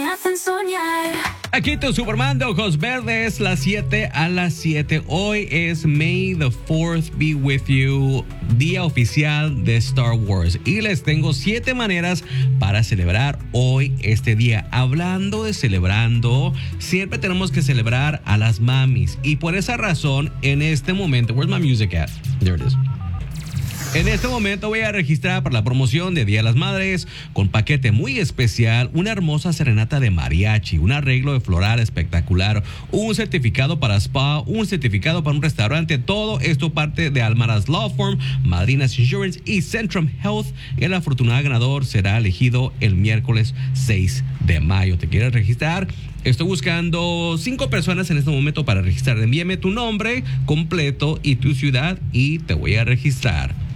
hacen soñar. Aquí tu Superman de ojos verdes, las 7 a las 7. Hoy es May the 4th be with you, día oficial de Star Wars. Y les tengo 7 maneras para celebrar hoy este día. Hablando de celebrando, siempre tenemos que celebrar a las mamis. Y por esa razón, en este momento, where's my music at? There it is. En este momento voy a registrar para la promoción de Día de las Madres con paquete muy especial, una hermosa serenata de mariachi, un arreglo de floral espectacular, un certificado para spa, un certificado para un restaurante. Todo esto parte de Almaraz Law Firm, Madrinas Insurance y Centrum Health. El afortunado ganador será elegido el miércoles 6 de mayo. ¿Te quieres registrar? Estoy buscando 5 personas en este momento para registrar. Envíame tu nombre completo y tu ciudad y te voy a registrar.